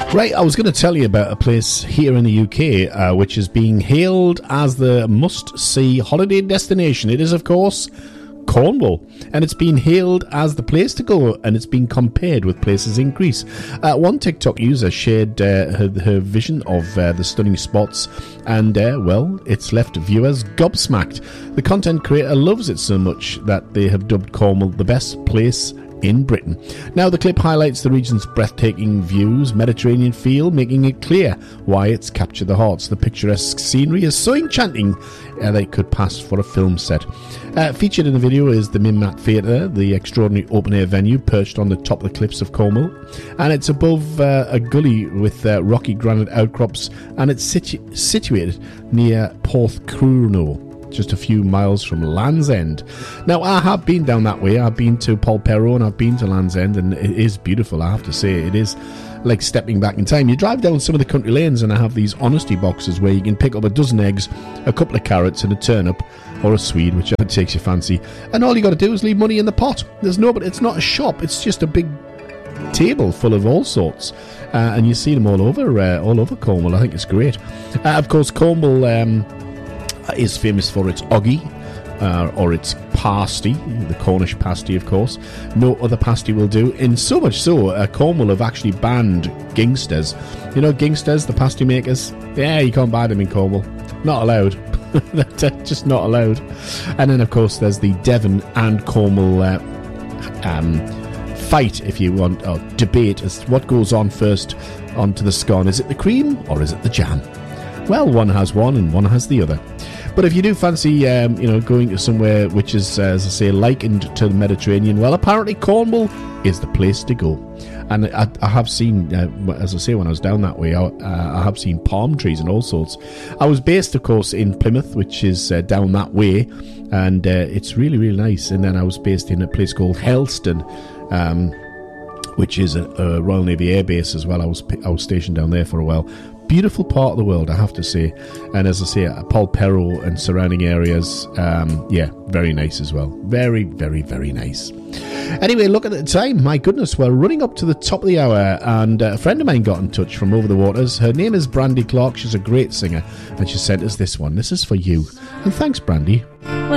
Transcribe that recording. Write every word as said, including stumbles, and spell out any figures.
Right, I was going to tell you about a place here in the U K uh, which is being hailed as the must-see holiday destination. It is, of course, Cornwall, and it's been hailed as the place to go, and it's been compared with places in Greece. Uh, one TikTok user shared uh, her, her vision of uh, the stunning spots, and uh, well, it's left viewers gobsmacked. The content creator loves it so much that they have dubbed Cornwall the best place in Britain. Now, the clip highlights the region's breathtaking views, Mediterranean feel, making it clear why it's captured the hearts. The picturesque scenery is so enchanting uh, that it could pass for a film set. Uh, featured in the video is the Minmat Theatre, the extraordinary open-air venue perched on the top of the cliffs of Cornwall, and it's above uh, a gully with uh, rocky granite outcrops, and it's situ- situated near Porthcurno, just a few miles from Land's End. Now, I have been down that way. I've been to Polperro and I've been to Land's End, and it is beautiful, I have to say. It is like stepping back in time. You drive down some of the country lanes and I have these honesty boxes where you can pick up a dozen eggs, a couple of carrots and a turnip, or a swede, whichever takes your fancy, and all you got to do is leave money in the pot. There's nobody. It's not a shop, it's just a big table full of all sorts, uh, and you see them all over uh, all over Cornwall. I think it's great. Uh, of course, Cornwall um is famous for its oggy, uh, or its pasty, the Cornish pasty, of course. No other pasty will do. In so much so, uh, Cornwall have actually banned gingsters. You know, gingsters, the pasty makers? Yeah, you can't buy them in Cornwall. Not allowed. They're just not allowed. And then, of course, there's the Devon and Cornwall uh, um, fight, if you want, or debate as to what goes on first onto the scone. Is it the cream or is it the jam? Well, one has one and one has the other. But if you do fancy, um, you know, going to somewhere which is, uh, as I say, likened to the Mediterranean, well, apparently Cornwall is the place to go. And I, I have seen, uh, as I say, when I was down that way, I, uh, I have seen palm trees and all sorts. I was based, of course, in Plymouth, which is uh, down that way, and uh, it's really, really nice. And then I was based in a place called Helston, um, which is a, a Royal Navy Air Base as well. I was I was stationed down there for a while. Beautiful part of the world, I have to say. And as I say, Polperro and surrounding areas, um, yeah, very nice as well. Very, very, very nice. Anyway, look at the time. My goodness, we're running up to the top of the hour, and a friend of mine got in touch from over the waters. Her name is Brandy Clark. She's a great singer, and she sent us this one. This is for you. And thanks, Brandy.